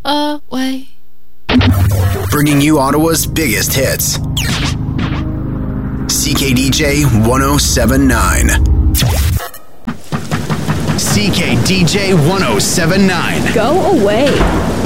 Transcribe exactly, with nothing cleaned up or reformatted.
away. Bringing you Ottawa's biggest hits. C K D J one oh seven point nine. C K D J one oh seven point nine. Go away.